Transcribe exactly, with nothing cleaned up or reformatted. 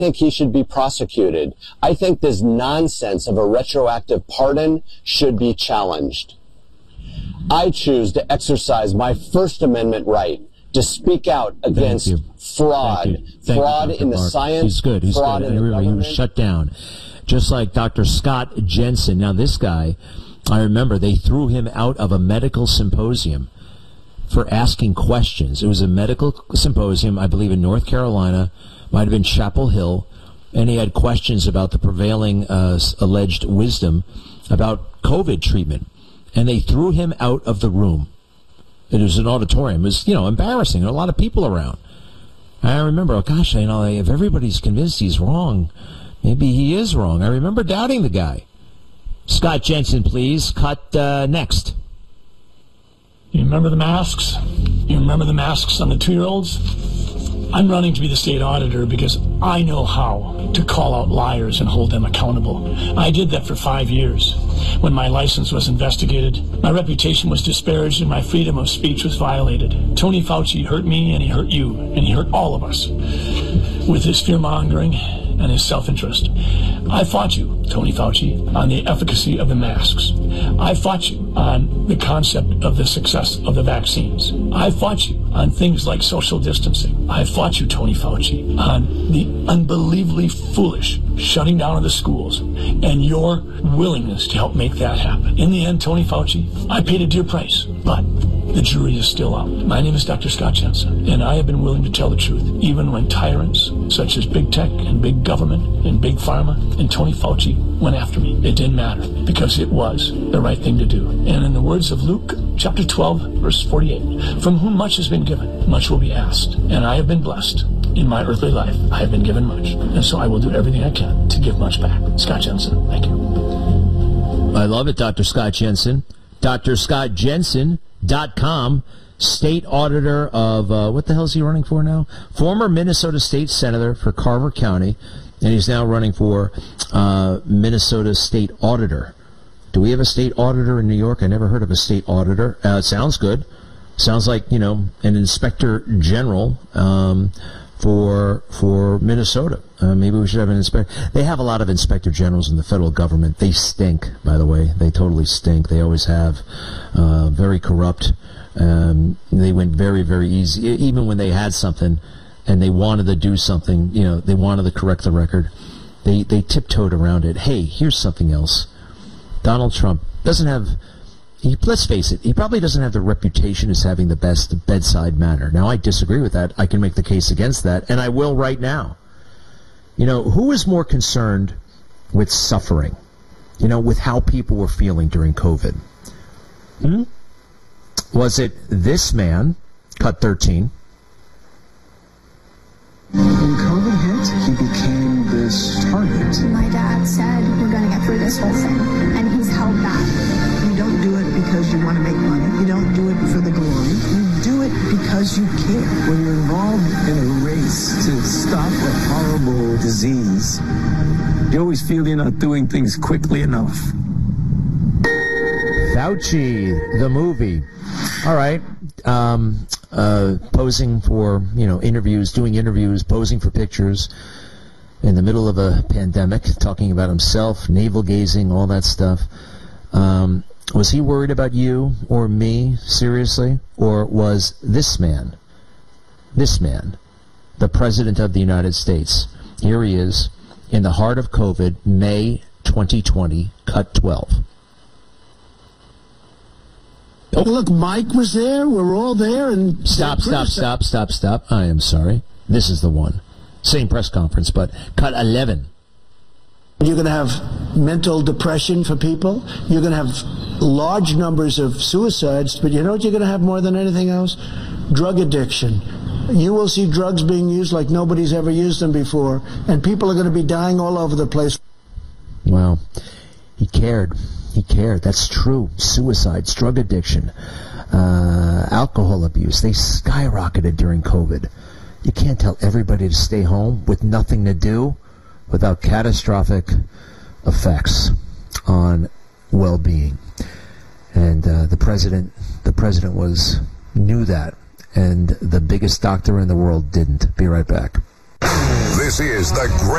think he should be prosecuted. I think this nonsense of a retroactive pardon should be challenged. I choose to exercise my First Amendment right to speak out against fraud, fraud you, in the Mark. science, He's good. He's fraud good. in the Really, he was shut down, just like Doctor Scott Jensen. Now, this guy, I remember they threw him out of a medical symposium for asking questions. It was a medical symposium, I believe, in North Carolina, might have been Chapel Hill, and he had questions about the prevailing uh, alleged wisdom about COVID treatment, and they threw him out of the room. It was an auditorium. It was, you know, embarrassing. There were a lot of people around. I remember, oh gosh, you know, if everybody's convinced he's wrong, maybe he is wrong. I remember doubting the guy. Scott Jensen, please. Cut uh, next. You remember the masks? You remember the masks on the two-year-olds? I'm running to be the state auditor because I know how to call out liars and hold them accountable. I did that for five years. When my license was investigated, my reputation was disparaged and my freedom of speech was violated. Tony Fauci hurt me and he hurt you and he hurt all of us with his fear-mongering and his self-interest. I fought you, Tony Fauci, on the efficacy of the masks. I fought you on the concept of the success of the vaccines. I fought you on things like social distancing. I fought you, Tony Fauci, on the unbelievably foolish shutting down of the schools and your willingness to help make that happen. In the end, Tony Fauci, I paid a dear price, but the jury is still out. My name is Doctor Scott Jensen, and I have been willing to tell the truth, even when tyrants such as big tech and big government and big pharma and Tony Fauci went after me. It didn't matter, because it was the right thing to do. And in the words of Luke chapter twelve, verse forty-eight, from whom much has been given, much will be asked. And I have been blessed. In my earthly life, I have been given much, and so I will do everything I can to give much back. Scott Jensen, thank you. I love it, Doctor Scott Jensen. Dr Scott Jensen dot com, state auditor of, uh, what the hell is he running for now? Former Minnesota State Senator for Carver County, and he's now running for uh, Minnesota State Auditor. Do we have a state auditor in New York? I never heard of a state auditor. Uh, it sounds good. Sounds like, you know, an inspector general um, for for Minnesota. Uh, maybe we should have an inspector. They have a lot of inspector generals in the federal government. They stink, by the way. They totally stink. They always have. Uh, very corrupt. Um, they went very, very easy. Even when they had something and they wanted to do something, you know, they wanted to correct the record, they, they tiptoed around it. Hey, here's something else. Donald Trump doesn't have, he, let's face it, he probably doesn't have the reputation as having the best bedside manner. Now, I disagree with that. I can make the case against that, and I will right now. You know, who is more concerned with suffering? You know, with how people were feeling during COVID? Hmm? Was it this man, cut thirteen? When COVID hit, he became this target. My dad said, we're going to get through this whole thing, and he's held back. You don't do it because you want to make money. You don't do it for the glory. You do it because you care. When you're involved in a race to stop a horrible disease, you always feel you're not doing things quickly enough. Fauci, the movie. All right. Um, uh, posing for, you know, interviews, doing interviews, posing for pictures in the middle of a pandemic, talking about himself, navel-gazing, all that stuff. Um, was he worried about you or me, seriously? Or was this man, this man, the President of the United States, here he is, in the heart of COVID, May twenty twenty, cut twelve. Oh, look, Mike was there. We're all there. And Stop, stop, stop, stop, stop. I am sorry. This is the one. Same press conference, but cut eleven. You're going to have mental depression for people. You're going to have large numbers of suicides. But you know what you're going to have more than anything else? Drug addiction. You will see drugs being used like nobody's ever used them before. And people are going to be dying all over the place. Well, he cared. He cared. That's true. Suicides, drug addiction, uh, alcohol abuse, they skyrocketed during COVID. You can't tell everybody to stay home with nothing to do without catastrophic effects on well-being. And uh, the president, the president was knew that, and the biggest doctor in the world didn't. Be right back. This This is the Great